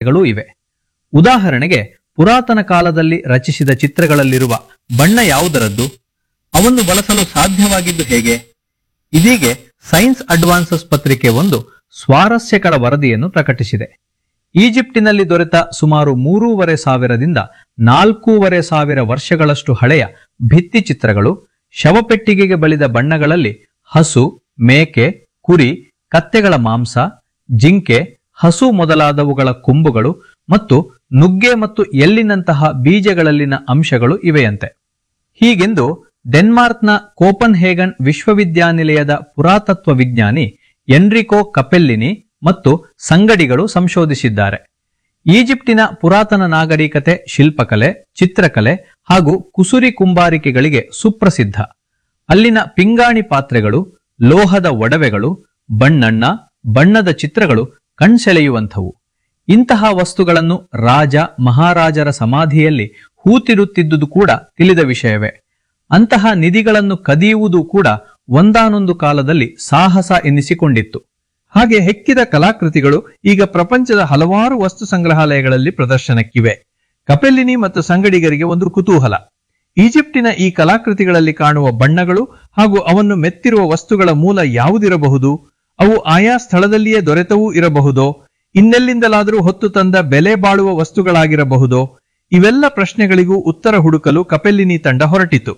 ದಾಖಲೆಗಳೂ ಇವೆ. ಉದಾಹರಣೆಗೆ, ಪುರಾತನ ಕಾಲದಲ್ಲಿ ರಚಿಸಿದ ಚಿತ್ರಗಳಲ್ಲಿರುವ ಬಣ್ಣ ಯಾವುದರದ್ದು, ಅವನ್ನು ಬಳಸಲು ಸಾಧ್ಯವಾಗಿದ್ದು ಹೇಗೆ? ಇದೀಗೆ ಸೈನ್ಸ್ ಅಡ್ವಾನ್ಸಸ್ ಪತ್ರಿಕೆ ಒಂದು ಸ್ವಾರಸ್ಯಕರ ವರದಿಯನ್ನು ಪ್ರಕಟಿಸಿದೆ. ಈಜಿಪ್ಟಿನಲ್ಲಿ ದೊರೆತ ಸುಮಾರು 3,500ದಿಂದ 4,500 ವರ್ಷಗಳಷ್ಟು ಹಳೆಯ ಭಿತ್ತಿ ಚಿತ್ರಗಳು ಶವಪೆಟ್ಟಿಗೆಗೆ ಬಳಿದ ಬಣ್ಣಗಳಲ್ಲಿ ಹಸು, ಮೇಕೆ, ಕುರಿ, ಕತ್ತೆಗಳ ಮಾಂಸ, ಜಿಂಕೆ, ಹಸು ಮೊದಲಾದವುಗಳ ಕೊಂಬುಗಳು ಮತ್ತು ನುಗ್ಗೆ ಮತ್ತು ಎಳ್ಳಿನಂತಹ ಬೀಜಗಳಲ್ಲಿನ ಅಂಶಗಳು ಇವೆಯಂತೆ. ಹೀಗೆಂದು ಡೆನ್ಮಾರ್ಕ್ನ ಕೋಪನ್ಹೇಗನ್ ವಿಶ್ವವಿದ್ಯಾನಿಲಯದ ಪುರಾತತ್ವ ವಿಜ್ಞಾನಿ ಎನ್ರಿಕೋ ಕಪೆಲ್ಲಿನಿ ಮತ್ತು ಸಂಗಡಿಗಳು ಸಂಶೋಧಿಸಿದ್ದಾರೆ. ಈಜಿಪ್ಟಿನ ಪುರಾತನ ನಾಗರಿಕತೆ ಶಿಲ್ಪಕಲೆ, ಚಿತ್ರಕಲೆ ಹಾಗೂ ಕುಸುರಿ ಕುಂಬಾರಿಕೆಗಳಿಗೆ ಸುಪ್ರಸಿದ್ಧ. ಅಲ್ಲಿನ ಪಿಂಗಾಣಿ ಪಾತ್ರೆಗಳು, ಲೋಹದ ಒಡವೆಗಳು, ಬಣ್ಣಣ್ಣ, ಬಣ್ಣದ ಚಿತ್ರಗಳು ಕಣ್ಸೆಳೆಯುವಂಥವು. ಇಂತಹ ವಸ್ತುಗಳನ್ನು ರಾಜ ಮಹಾರಾಜರ ಸಮಾಧಿಯಲ್ಲಿ ಹೂತಿರುತ್ತಿದ್ದುದು ಕೂಡ ತಿಳಿದ ವಿಷಯವೇ. ಅಂತಹ ನಿಧಿಗಳನ್ನು ಕದಿಯುವುದು ಕೂಡ ಒಂದಾನೊಂದು ಕಾಲದಲ್ಲಿ ಸಾಹಸ ಎನ್ನಿಸಿಕೊಂಡಿತ್ತು. ಹಾಗೆ ಹೆಕ್ಕಿದ ಕಲಾಕೃತಿಗಳು ಈಗ ಪ್ರಪಂಚದ ಹಲವಾರು ವಸ್ತು ಸಂಗ್ರಹಾಲಯಗಳಲ್ಲಿ ಪ್ರದರ್ಶನಕ್ಕಿವೆ. ಕಪೆಲ್ಲಿನಿ ಮತ್ತು ಸಂಗಡಿಗರಿಗೆ ಒಂದು ಕುತೂಹಲ. ಈಜಿಪ್ಟಿನ ಈ ಕಲಾಕೃತಿಗಳಲ್ಲಿ ಕಾಣುವ ಬಣ್ಣಗಳು ಹಾಗೂ ಅವನ್ನು ಮೆತ್ತಿರುವ ವಸ್ತುಗಳ ಮೂಲ ಯಾವುದಿರಬಹುದು? ಅವು ಆಯಾ ಸ್ಥಳದಲ್ಲಿಯೇ ದೊರೆತವೂ ಇರಬಹುದೋ? ಇನ್ನೆಲ್ಲಿಂದಲಾದರೂ ಹೊತ್ತು ತಂದ ಬೆಲೆ ಬಾಳುವ ವಸ್ತುಗಳಾಗಿರಬಹುದೋ? ಇವೆಲ್ಲ ಪ್ರಶ್ನೆಗಳಿಗೂ ಉತ್ತರ ಹುಡುಕಲು ಕಪೆಲ್ಲಿನಿ ತಂಡ ಹೊರಟಿತು.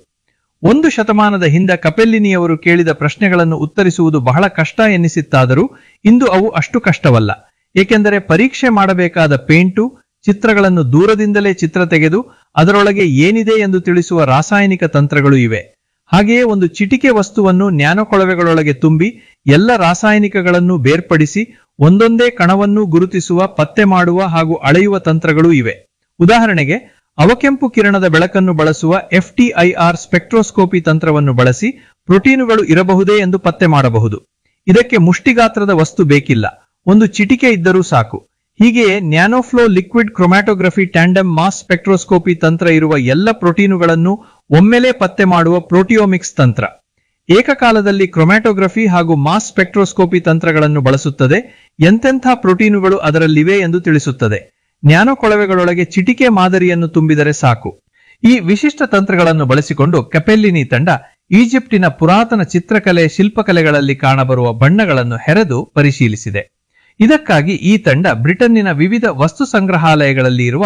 1 ಶತಮಾನದ ಹಿಂದೆ ಕಪೆಲ್ಲಿನಿಯವರು ಕೇಳಿದ ಪ್ರಶ್ನೆಗಳನ್ನು ಉತ್ತರಿಸುವುದು ಬಹಳ ಕಷ್ಟ ಎನ್ನಿಸಿತ್ತಾದರೂ ಇಂದು ಅವು ಅಷ್ಟು ಕಷ್ಟವಲ್ಲ. ಏಕೆಂದರೆ ಪರೀಕ್ಷೆ ಮಾಡಬೇಕಾದ ಪೇಂಟು, ಚಿತ್ರಗಳನ್ನು ದೂರದಿಂದಲೇ ಚಿತ್ರ ತೆಗೆದು ಅದರೊಳಗೆ ಏನಿದೆ ಎಂದು ತಿಳಿಸುವ ರಾಸಾಯನಿಕ ತಂತ್ರಗಳು ಇವೆ. ಹಾಗೆಯೇ ಒಂದು ಚಿಟಿಕೆ ವಸ್ತುವನ್ನು ನ್ಯಾನೊಕೊಳವೆಗಳೊಳಗೆ ತುಂಬಿ ಎಲ್ಲ ರಾಸಾಯನಿಕಗಳನ್ನು ಬೇರ್ಪಡಿಸಿ ಒಂದೊಂದೇ ಕಣವನ್ನು ಗುರುತಿಸುವ, ಪತ್ತೆ ಮಾಡುವ ಹಾಗೂ ಅಳೆಯುವ ತಂತ್ರಗಳೂ ಇವೆ. ಉದಾಹರಣೆಗೆ, ಅವಕೆಂಪು ಕಿರಣದ ಬೆಳಕನ್ನು ಬಳಸುವ FTIR ಸ್ಪೆಕ್ಟ್ರೋಸ್ಕೋಪಿ ತಂತ್ರವನ್ನು ಬಳಸಿ ಪ್ರೋಟೀನುಗಳು ಇರಬಹುದೇ ಎಂದು ಪತ್ತೆ ಮಾಡಬಹುದು. ಇದಕ್ಕೆ ಮುಷ್ಟಿಗಾತ್ರದ ವಸ್ತು ಬೇಕಿಲ್ಲ, ಒಂದು ಚಿಟಿಕೆ ಇದ್ದರೂ ಸಾಕು. ಹೀಗೆಯೇ ನ್ಯಾನೋಫ್ಲೋ liquid chromatography tandem mass spectroscopy ತಂತ್ರ ಇರುವ ಎಲ್ಲ ಪ್ರೋಟೀನುಗಳನ್ನು ಒಮ್ಮೆಲೇ ಪತ್ತೆ ಮಾಡುವ ಪ್ರೋಟಿಯೋಮಿಕ್ಸ್ ತಂತ್ರ. ಏಕಕಾಲದಲ್ಲಿ ಕ್ರೊಮ್ಯಾಟೋಗ್ರಫಿ ಹಾಗೂ ಮಾಸ್ ಸ್ಪೆಕ್ಟ್ರೋಸ್ಕೋಪಿ ತಂತ್ರಗಳನ್ನು ಬಳಸುತ್ತದೆ. ಎಂತೆಂಥ ಪ್ರೋಟೀನುಗಳು ಅದರಲ್ಲಿವೆ ಎಂದು ತಿಳಿಸುತ್ತದೆ. ನ್ಯಾನೋ ಕೊಳವೆಗಳೊಳಗೆ ಚಿಟಿಕೆ ಮಾದರಿಯನ್ನು ತುಂಬಿದರೆ ಸಾಕು. ಈ ವಿಶಿಷ್ಟ ತಂತ್ರಗಳನ್ನು ಬಳಸಿಕೊಂಡು ಕಪೆಲ್ಲಿನಿ ತಂಡ ಈಜಿಪ್ಟಿನ ಪುರಾತನ ಚಿತ್ರಕಲೆ, ಶಿಲ್ಪಕಲೆಗಳಲ್ಲಿ ಕಾಣಬರುವ ಬಣ್ಣಗಳನ್ನು ಹೆರೆದು ಪರಿಶೀಲಿಸಿದೆ. ಇದಕ್ಕಾಗಿ ಈ ತಂಡ ಬ್ರಿಟನ್ನಿನ ವಿವಿಧ ವಸ್ತು ಸಂಗ್ರಹಾಲಯಗಳಲ್ಲಿ ಇರುವ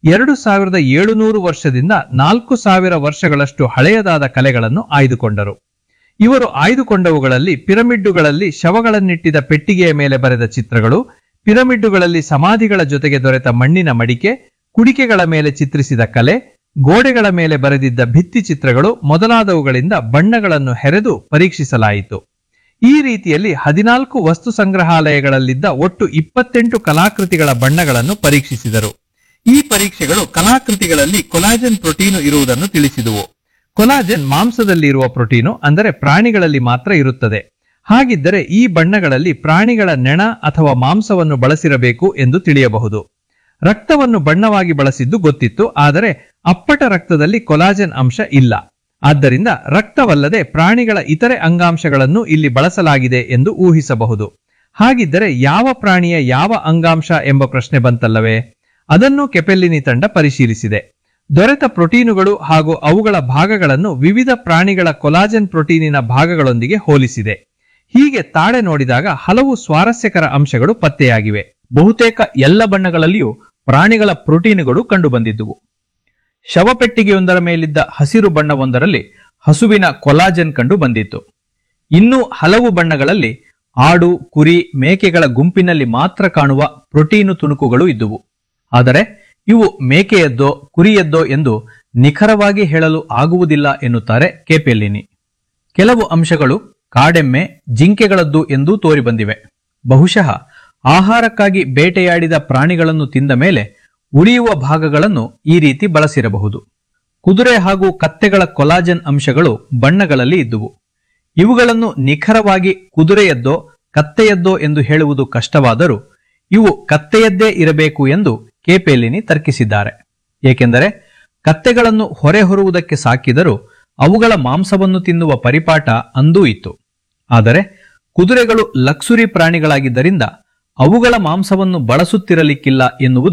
2700 ವರ್ಷದಿಂದ 4000 ವರ್ಷಗಳಷ್ಟು ಹಳೆಯದಾದ ಕಲೆಗಳನ್ನು ಆಯ್ದುಕೊಂಡರು. ಇವರು ಆಯ್ದುಕೊಂಡವುಗಳಲ್ಲಿ ಪಿರಮಿಡ್ಡುಗಳಲ್ಲಿ ಶವಗಳನ್ನಿಟ್ಟಿದ ಪೆಟ್ಟಿಗೆಯ ಮೇಲೆ ಬರೆದ ಚಿತ್ರಗಳು, ಪಿರಮಿಡ್ಡುಗಳಲ್ಲಿ ಸಮಾಧಿಗಳ ಜೊತೆಗೆ ದೊರೆತ ಮಣ್ಣಿನ ಮಡಿಕೆ, ಕುಡಿಕೆಗಳ ಮೇಲೆ ಚಿತ್ರಿಸಿದ ಕಲೆ, ಗೋಡೆಗಳ ಮೇಲೆ ಬರೆದಿದ್ದ ಭಿತ್ತಿ ಚಿತ್ರಗಳು ಮೊದಲಾದವುಗಳಿಂದ ಬಣ್ಣಗಳನ್ನು ಹೆರೆದು ಪರೀಕ್ಷಿಸಲಾಯಿತು. ಈ ರೀತಿಯಲ್ಲಿ 14 ವಸ್ತು ಸಂಗ್ರಹಾಲಯಗಳಲ್ಲಿದ್ದ ಒಟ್ಟು 28 ಕಲಾಕೃತಿಗಳ ಬಣ್ಣಗಳನ್ನು ಪರೀಕ್ಷಿಸಿದರು. ಈ ಪರೀಕ್ಷೆಗಳು ಕಲಾಕೃತಿಗಳಲ್ಲಿ ಕೊಲಾಜನ್ ಪ್ರೋಟೀನು ಇರುವುದನ್ನು ತಿಳಿಸಿದುವು. ಕೊಲಾಜನ್ ಮಾಂಸದಲ್ಲಿ ಇರುವ ಪ್ರೋಟೀನು, ಅಂದರೆ ಪ್ರಾಣಿಗಳಲ್ಲಿ ಮಾತ್ರ ಇರುತ್ತದೆ. ಹಾಗಿದ್ದರೆ ಈ ಬಣ್ಣಗಳಲ್ಲಿ ಪ್ರಾಣಿಗಳ ನೆಣ ಅಥವಾ ಮಾಂಸವನ್ನು ಬಳಸಿರಬೇಕು ಎಂದು ತಿಳಿಯಬಹುದು. ರಕ್ತವನ್ನು ಬಣ್ಣವಾಗಿ ಬಳಸಿದ್ದು ಗೊತ್ತಿತ್ತು, ಆದರೆ ಅಪ್ಪಟ ರಕ್ತದಲ್ಲಿ ಕೊಲಾಜನ್ ಅಂಶ ಇಲ್ಲ. ಆದ್ದರಿಂದ ರಕ್ತವಲ್ಲದೆ ಪ್ರಾಣಿಗಳ ಇತರೆ ಅಂಗಾಂಶಗಳನ್ನು ಇಲ್ಲಿ ಬಳಸಲಾಗಿದೆ ಎಂದು ಊಹಿಸಬಹುದು. ಹಾಗಿದ್ದರೆ ಯಾವ ಪ್ರಾಣಿಯ ಯಾವ ಅಂಗಾಂಶ ಎಂಬ ಪ್ರಶ್ನೆ ಬಂತಲ್ಲವೇ? ಅದನ್ನು ಕೆಪೆಲ್ಲಿನಿ ತಂಡ ಪರಿಶೀಲಿಸಿದೆ. ದೊರೆತ ಪ್ರೋಟೀನುಗಳು ಹಾಗೂ ಅವುಗಳ ಭಾಗಗಳನ್ನು ವಿವಿಧ ಪ್ರಾಣಿಗಳ ಕೊಲಾಜನ್ ಪ್ರೋಟೀನಿನ ಭಾಗಗಳೊಂದಿಗೆ ಹೋಲಿಸಿದೆ. ಹೀಗೆ ತಾಳೆ ನೋಡಿದಾಗ ಹಲವು ಸ್ವಾರಸ್ಯಕರ ಅಂಶಗಳು ಪತ್ತೆಯಾಗಿವೆ. ಬಹುತೇಕ ಎಲ್ಲ ಬಣ್ಣಗಳಲ್ಲಿಯೂ ಪ್ರಾಣಿಗಳ ಪ್ರೋಟೀನುಗಳು ಕಂಡುಬಂದಿದ್ದುವು. ಶವಪೆಟ್ಟಿಗೆಯೊಂದರ ಮೇಲಿದ್ದ ಹಸಿರು ಬಣ್ಣವೊಂದರಲ್ಲಿ ಹಸುವಿನ ಕೊಲಾಜನ್ ಕಂಡು ಬಂದಿತ್ತು. ಇನ್ನೂ ಹಲವು ಬಣ್ಣಗಳಲ್ಲಿ ಆಡು, ಕುರಿ, ಮೇಕೆಗಳ ಗುಂಪಿನಲ್ಲಿ ಮಾತ್ರ ಕಾಣುವ ಪ್ರೋಟೀನು ತುಣುಕುಗಳು ಇದ್ದುವು. ಆದರೆ ಇವು ಮೇಕೆಯದ್ದೋ ಕುರಿಯದ್ದೋ ಎಂದು ನಿಖರವಾಗಿ ಹೇಳಲು ಆಗುವುದಿಲ್ಲ ಎನ್ನುತ್ತಾರೆ ಕೆಪೆಲ್ಲಿನಿ. ಕೆಲವು ಅಂಶಗಳು ಕಾಡೆಮ್ಮೆ, ಜಿಂಕೆಗಳದ್ದು ಎಂದೂ ತೋರಿಬಂದಿವೆ. ಬಹುಶಃ ಆಹಾರಕ್ಕಾಗಿ ಬೇಟೆಯಾಡಿದ ಪ್ರಾಣಿಗಳನ್ನು ತಿಂದ ಮೇಲೆ ಉಳಿಯುವ ಭಾಗಗಳನ್ನು ಈ ರೀತಿ ಬಳಸಿರಬಹುದು. ಕುದುರೆ ಹಾಗೂ ಕತ್ತೆಗಳ ಕೊಲಾಜನ್ ಅಂಶಗಳು ಬಣ್ಣಗಳಲ್ಲಿ ಇದ್ದುವು. ಇವುಗಳನ್ನು ನಿಖರವಾಗಿ ಕುದುರೆಯದ್ದೋ ಕತ್ತೆಯದ್ದೋ ಎಂದು ಹೇಳುವುದು ಕಷ್ಟವಾದರೂ ಇವು ಕತ್ತೆಯದ್ದೇ ಇರಬೇಕು ಎಂದು ಕೆಪೆಲ್ಲಿನಿ ತರ್ಕಿಸಿದ್ದಾರೆ. ಏಕೆಂದರೆ ಕತ್ತೆಗಳನ್ನು ಹೊರೆ ಹೊರುವುದಕ್ಕೆ ಸಾಕಿದರೂ ಅವುಗಳ ಮಾಂಸವನ್ನು ತಿನ್ನುವ ಪರಿಪಾಠ ಅಂದೂ ಇತ್ತು. ಆದರೆ ಕುದುರೆಗಳು ಲಕ್ಸುರಿ ಪ್ರಾಣಿಗಳಾಗಿದ್ದರಿಂದ ಅವುಗಳ ಮಾಂಸವನ್ನು ಬಳಸುತ್ತಿರಲಿಕ್ಕಿಲ್ಲ ಎನ್ನುವುದು